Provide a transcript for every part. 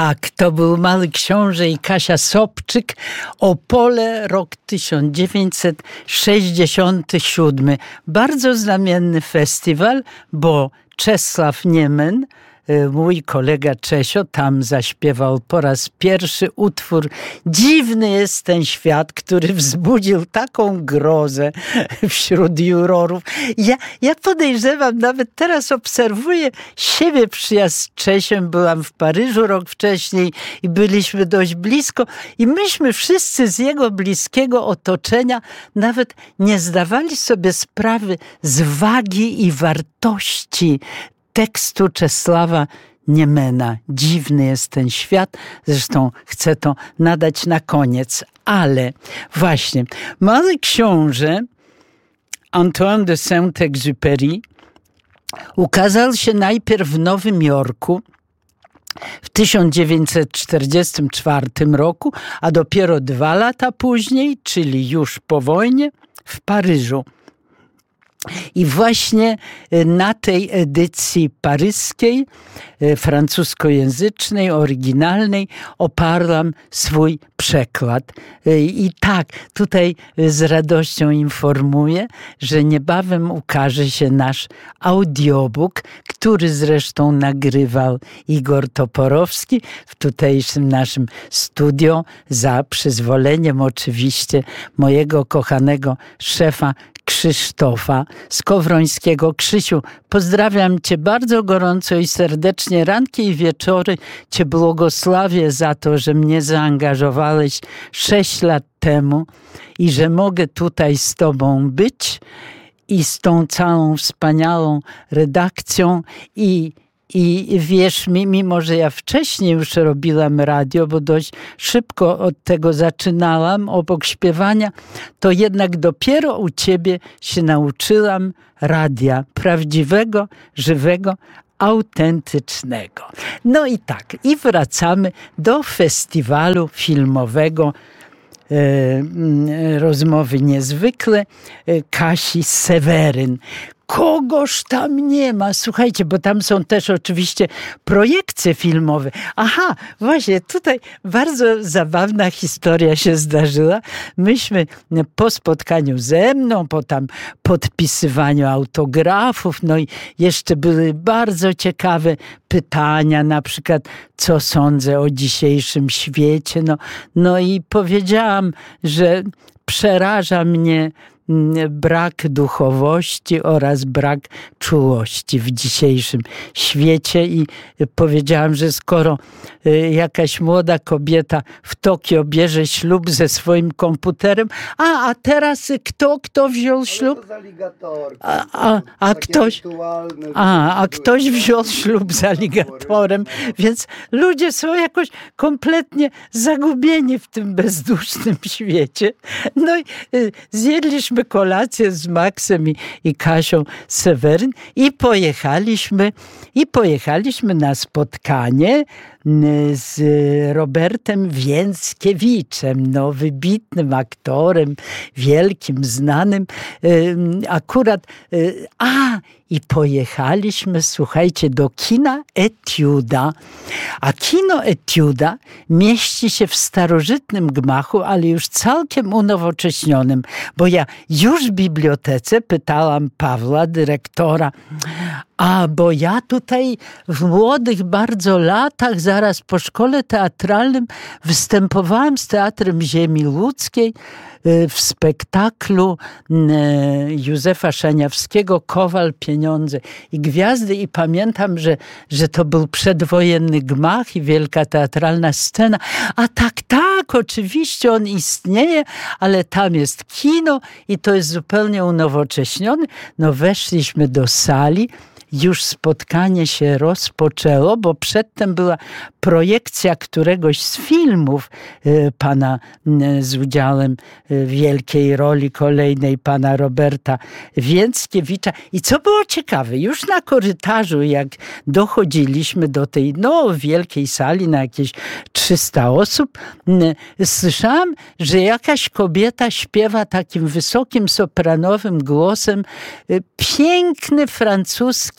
Tak, to był Mały Książę i Kasia Sobczyk. Opole, rok 1967. Bardzo znamienny festiwal, bo Czesław Niemen, mój kolega Czesio, tam zaśpiewał po raz pierwszy utwór Dziwny jest ten świat, który wzbudził taką grozę wśród jurorów. Ja podejrzewam, nawet teraz obserwuję siebie przyjazd z Czesiem. Byłam w Paryżu rok wcześniej i byliśmy dość blisko i myśmy wszyscy z jego bliskiego otoczenia nawet nie zdawali sobie sprawy z wagi i wartości tekstu Czesława Niemena. Dziwny jest ten świat. Zresztą chcę to nadać na koniec. Ale właśnie, Mały Książę Antoine de Saint-Exupéry ukazał się najpierw w Nowym Jorku w 1944 roku, a dopiero 2 lata później, czyli już po wojnie, w Paryżu. I właśnie na tej edycji paryskiej, francuskojęzycznej, oryginalnej, oparłam swój przekład. I tak, tutaj z radością informuję, że niebawem ukaże się nasz audiobook, który zresztą nagrywał Igor Toporowski w tutejszym naszym studio za przyzwoleniem oczywiście mojego kochanego szefa Krzysztofa Skowrońskiego. Krzysiu, pozdrawiam Cię bardzo gorąco i serdecznie. Ranki i wieczory Cię błogosławię za to, że mnie zaangażowałeś 6 lat temu i że mogę tutaj z Tobą być i z tą całą wspaniałą redakcją i wierz mi, mimo że ja wcześniej już robiłam radio, bo dość szybko od tego zaczynałam, obok śpiewania, to jednak dopiero u Ciebie się nauczyłam radia prawdziwego, żywego, autentycznego. No i tak, i wracamy do festiwalu filmowego Rozmowy Niezwykłe Kasi Seweryn. Kogoż tam nie ma? Słuchajcie, bo tam są też oczywiście projekcje filmowe. Aha, właśnie tutaj bardzo zabawna historia się zdarzyła. Myśmy po spotkaniu ze mną, po tam podpisywaniu autografów, no i jeszcze były bardzo ciekawe pytania, na przykład co sądzę o dzisiejszym świecie. No i powiedziałam, że przeraża mnie brak duchowości oraz brak czułości w dzisiejszym świecie i powiedziałam, że skoro jakaś młoda kobieta w Tokio bierze ślub ze swoim komputerem, a teraz kto wziął ślub? Ktoś wziął ślub z aligatorem, więc ludzie są jakoś kompletnie zagubieni w tym bezdusznym świecie. No i zjedliśmy kolację z Maksem i Kasią Seweryn i pojechaliśmy na spotkanie z Robertem Więckiewiczem, wybitnym aktorem, wielkim, znanym. Akurat, i pojechaliśmy, słuchajcie, do kina Etiuda. A kino Etiuda mieści się w starożytnym gmachu, ale już całkiem unowocześnionym. Bo ja już w bibliotece pytałam Pawła, dyrektora, bo ja tutaj w młodych bardzo latach, zaraz po szkole teatralnym, występowałem z Teatrem Ziemi Ludzkiej w spektaklu Józefa Szaniawskiego Kowal, Pieniądze i Gwiazdy i pamiętam, że to był przedwojenny gmach i wielka teatralna scena. A tak, oczywiście on istnieje, ale tam jest kino i to jest zupełnie unowocześnione. Weszliśmy do sali. Już spotkanie się rozpoczęło, bo przedtem była projekcja któregoś z filmów pana z udziałem wielkiej roli kolejnej pana Roberta Więckiewicza. I co było ciekawe, już na korytarzu, jak dochodziliśmy do tej wielkiej sali na jakieś 300 osób, słyszałam, że jakaś kobieta śpiewa takim wysokim, sopranowym głosem piękny francuski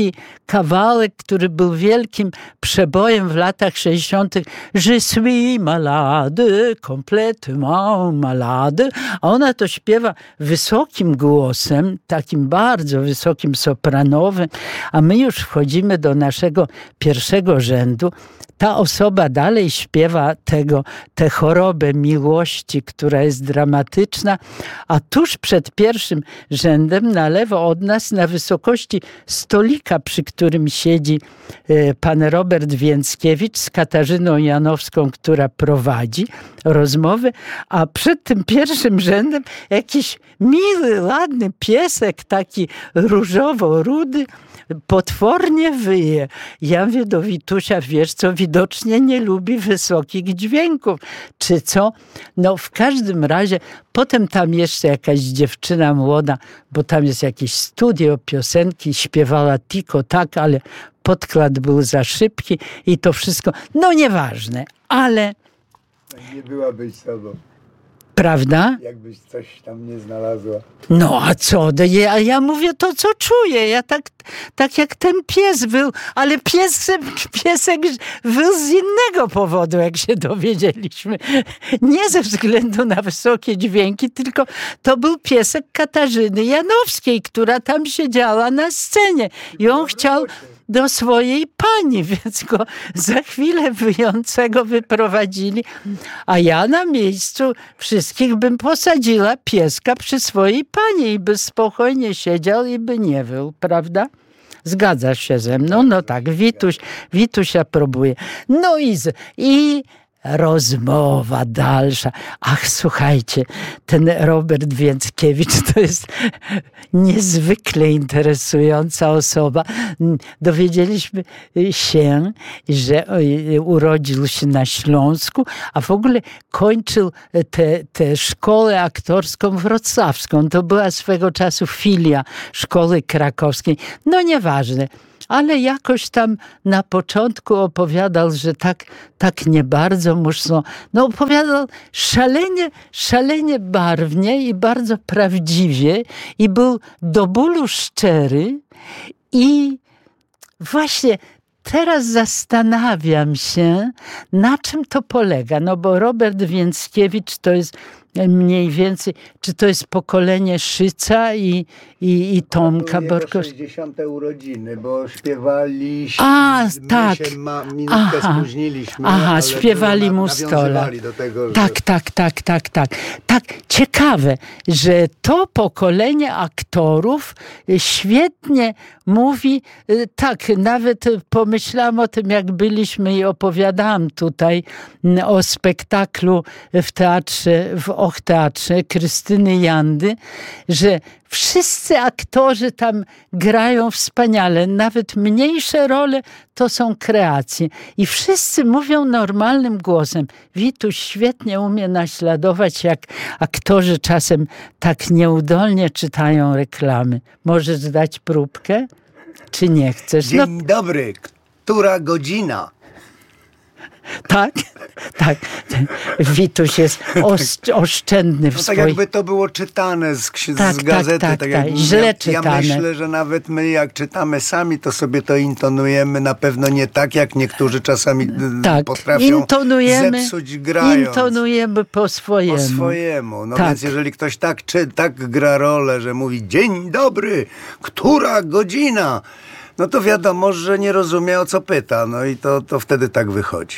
taki kawałek, który był wielkim przebojem w latach 60. Je suis malade, complètement malade. A ona to śpiewa wysokim głosem, takim bardzo wysokim sopranowym, a my już wchodzimy do naszego pierwszego rzędu. Ta osoba dalej śpiewa tę chorobę miłości, która jest dramatyczna, a tuż przed pierwszym rzędem na lewo od nas, na wysokości stolika, przy którym siedzi pan Robert Więckiewicz z Katarzyną Janowską, która prowadzi rozmowy, a przed tym pierwszym rzędem jakiś miły, ładny piesek, taki różowo-rudy, potwornie wyje. Ja mówię do Witusia, wiesz co, widocznie nie lubi wysokich dźwięków. Czy co? No w każdym razie, potem tam jeszcze jakaś dziewczyna młoda, bo tam jest jakieś studio piosenki, śpiewała tiko tak, ale podkład był za szybki i to wszystko, no nieważne, ale... Nie byłabyś sobą. Prawda? Jakbyś coś tam nie znalazła. No a co? Ja mówię to, co czuję. Ja tak jak ten pies był, ale piesek był z innego powodu, jak się dowiedzieliśmy. Nie ze względu na wysokie dźwięki, tylko to był piesek Katarzyny Janowskiej, która tam siedziała na scenie. I on chciał do swojej pani, więc go za chwilę wyjącego wyprowadzili. A ja na miejscu wszystkich bym posadziła pieska przy swojej pani i by spokojnie siedział i by nie wył, prawda? Zgadzasz się ze mną? No tak, Wituś aprobuje. No i rozmowa dalsza. Ach, słuchajcie, ten Robert Więckiewicz to jest niezwykle interesująca osoba. Dowiedzieliśmy się, że urodził się na Śląsku, a w ogóle kończył tę szkołę aktorską wrocławską. To była swego czasu filia szkoły krakowskiej. No nieważne. Ale jakoś tam na początku opowiadał, że tak nie bardzo muszą. No opowiadał szalenie barwnie i bardzo prawdziwie i był do bólu szczery i właśnie teraz zastanawiam się, na czym to polega. No bo Robert Więckiewicz to jest mniej więcej, czy to jest pokolenie Szyca i Tomka Borkowskiego? 60. urodziny, bo śpiewaliśmy. A, tak. My się minutkę spóźniliśmy. Aha, śpiewali mu 100 lat. Do tego, że... Tak, ciekawe, że to pokolenie aktorów świetnie mówi, tak, nawet pomyślałam o tym, jak byliśmy i opowiadałam tutaj o spektaklu w teatrze, w Och-Teatrze Krystyny Jandy, że wszyscy aktorzy tam grają wspaniale, nawet mniejsze role to są kreacje. I wszyscy mówią normalnym głosem. Wituś świetnie umie naśladować, jak aktorzy czasem tak nieudolnie czytają reklamy. Możesz dać próbkę? Czy nie chcesz? Dzień dobry, która godzina? Tak. Wituś jest oszczędny w tak swoich... jakby to było czytane z gazety. Tak jak źle czytane. Ja myślę, że nawet my jak czytamy sami, to sobie to intonujemy na pewno nie tak, jak niektórzy czasami potrafią zepsuć grając. Intonujemy po swojemu. No więc jeżeli ktoś tak gra rolę, że mówi dzień dobry, która godzina? No to wiadomo, że nie rozumie, o co pyta. No i to wtedy tak wychodzi.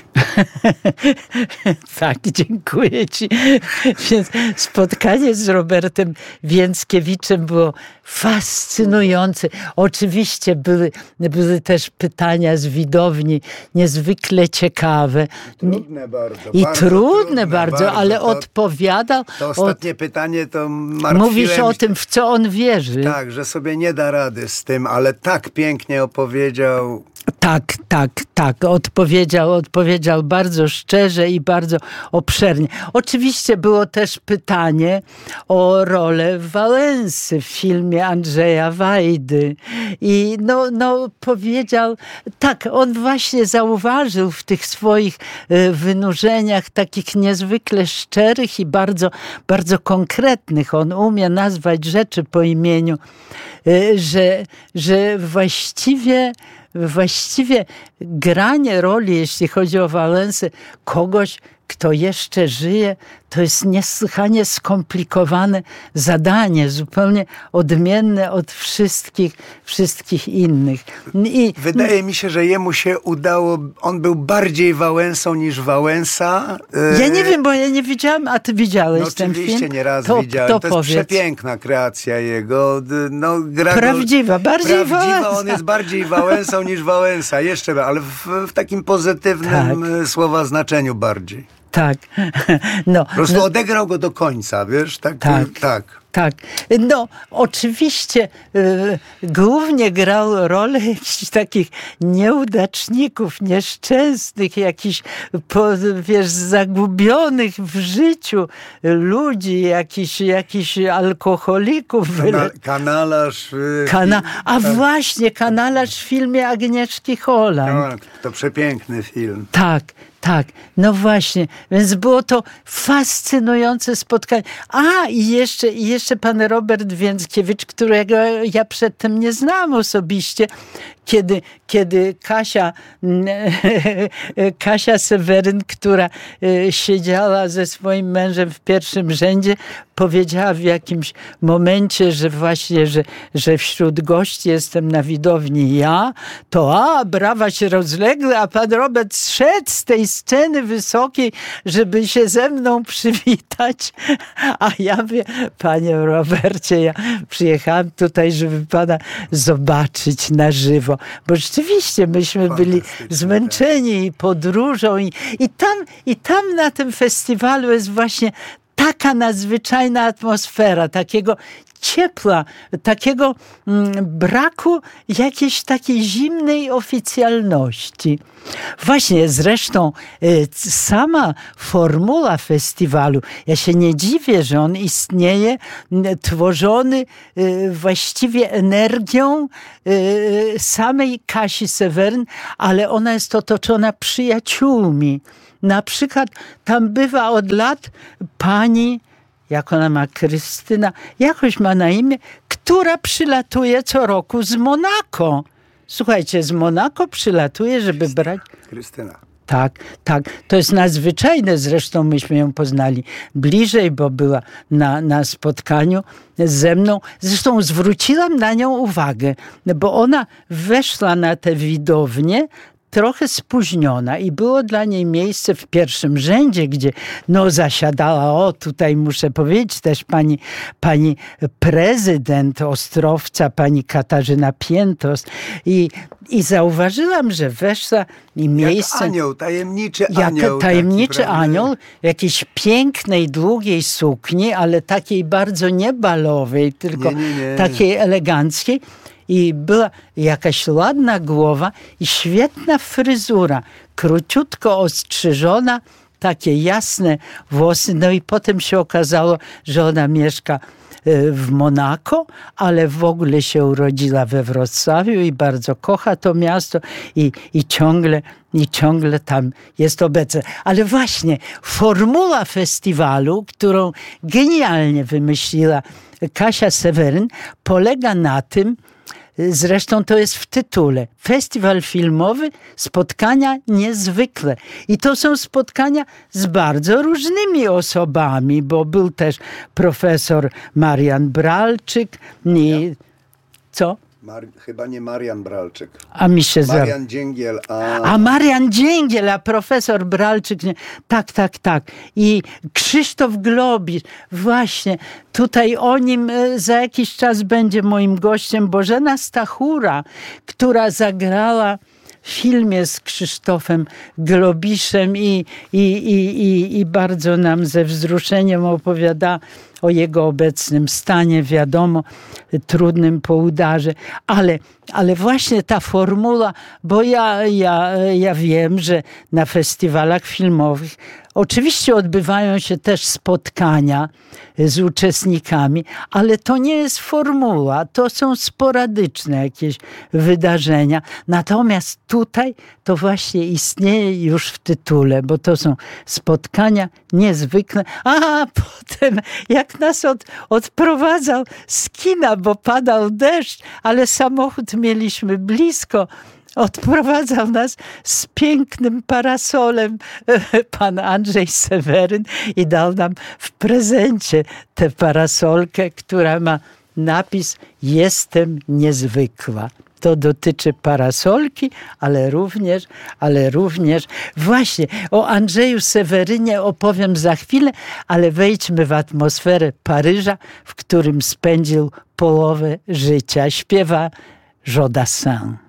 Tak, dziękuję ci. Więc spotkanie z Robertem Więckiewiczem było fascynujące. Oczywiście były też pytania z widowni, niezwykle ciekawe. Trudne bardzo. Trudne bardzo, ale odpowiadał. To ostatnie pytanie to martwiłem. Mówisz o tym, w co on wierzy. Tak, że sobie nie da rady z tym, ale tak pięknie opowiedział. Tak. Odpowiedział bardzo szczerze i bardzo obszernie. Oczywiście było też pytanie o rolę Wałęsy w filmie Andrzeja Wajdy. I powiedział, tak, on właśnie zauważył w tych swoich wynurzeniach takich niezwykle szczerych i bardzo, bardzo konkretnych. On umie nazwać rzeczy po imieniu, że właściwie granie roli, jeśli chodzi o Wałęsę, kogoś, kto jeszcze żyje, to jest niesłychanie skomplikowane zadanie, zupełnie odmienne od wszystkich innych. Wydaje mi się, że jemu się udało, on był bardziej Wałęsą niż Wałęsa. Ja nie wiem, bo ja nie widziałam, a ty widziałeś ten film? Oczywiście nieraz widziałem. To jest przepiękna kreacja jego. Prawdziwa, bardziej Wałęsa. On jest bardziej Wałęsą niż Wałęsa, jeszcze, ale w takim pozytywnym słowa znaczeniu bardziej. Tak. Po prostu odegrał go do końca, wiesz? Tak. Oczywiście głównie grał rolę jakichś takich nieudaczników, nieszczęsnych, jakichś, zagubionych w życiu ludzi, jakichś alkoholików. Kanalarz. Właśnie, Kanalarz w filmie Agnieszki Holland. To przepiękny film. Tak. No właśnie, więc było to fascynujące spotkanie. I jeszcze pan Robert Więckiewicz, którego ja przedtem nie znam osobiście, kiedy Kasia Seweryn, która siedziała ze swoim mężem w pierwszym rzędzie, powiedziała w jakimś momencie, że właśnie, że wśród gości jestem na widowni ja, to brawa się rozległy, a pan Robert zszedł z tej sceny wysokiej, żeby się ze mną przywitać. A ja mówię, panie Robercie, ja przyjechałam tutaj, żeby pana zobaczyć na żywo. Bo rzeczywiście myśmy byli zmęczeni podróżą i tam na tym festiwalu jest właśnie taka nadzwyczajna atmosfera, takiego ciepła, takiego braku jakiejś takiej zimnej oficjalności. Właśnie, zresztą sama formuła festiwalu, ja się nie dziwię, że on istnieje, tworzony właściwie energią samej Kasi Seweryn, ale ona jest otoczona przyjaciółmi. Na przykład tam bywa od lat pani, jak ona ma, Krystyna, jakoś ma na imię, która przylatuje co roku z Monako. Słuchajcie, z Monako przylatuje, żeby brać... Krystyna. Tak. To jest nadzwyczajne. Zresztą myśmy ją poznali bliżej, bo była na spotkaniu ze mną. Zresztą zwróciłam na nią uwagę, bo ona weszła na tę widownię trochę spóźniona i było dla niej miejsce w pierwszym rzędzie, gdzie zasiadała, tutaj muszę powiedzieć, też pani prezydent Ostrowca, pani Katarzyna Piętos i zauważyłam, że weszła i miejsce... Jak anioł, tajemniczy anioł, w jakiejś pięknej, długiej sukni, ale takiej bardzo nie balowej, tylko takiej eleganckiej. I była jakaś ładna głowa i świetna fryzura, króciutko ostrzyżona, takie jasne włosy. No i potem się okazało, że ona mieszka w Monako, ale w ogóle się urodziła we Wrocławiu i bardzo kocha to miasto i ciągle tam jest obecna. Ale właśnie formuła festiwalu, którą genialnie wymyśliła Kasia Seweryn, polega na tym, zresztą to jest w tytule, festiwal filmowy, spotkania niezwykłe. I to są spotkania z bardzo różnymi osobami, bo był też profesor Marian Bralczyk. Co? Chyba nie Marian Bralczyk. A mi się Marian Dzięgiel. A Marian Dzięgiel, a profesor Bralczyk. Nie. Tak. I Krzysztof Globisz. Właśnie. Tutaj o nim za jakiś czas będzie moim gościem Bożena Stachura, która zagrała w filmie z Krzysztofem Globiszem i bardzo nam ze wzruszeniem opowiada o jego obecnym stanie, wiadomo, trudnym po udarze, ale właśnie ta formuła, bo ja wiem, że na festiwalach filmowych oczywiście odbywają się też spotkania z uczestnikami, ale to nie jest formuła, to są sporadyczne jakieś wydarzenia. Natomiast tutaj to właśnie istnieje już w tytule, bo to są spotkania niezwykle. A potem jak nas odprowadzał z kina, bo padał deszcz, ale samochód mieliśmy blisko, odprowadzał nas z pięknym parasolem pan Andrzej Seweryn i dał nam w prezencie tę parasolkę, która ma napis „Jestem niezwykła”. To dotyczy parasolki, ale również właśnie o Andrzeju Sewerynie opowiem za chwilę, ale wejdźmy w atmosferę Paryża, w którym spędził połowę życia. Śpiewa Jodassin.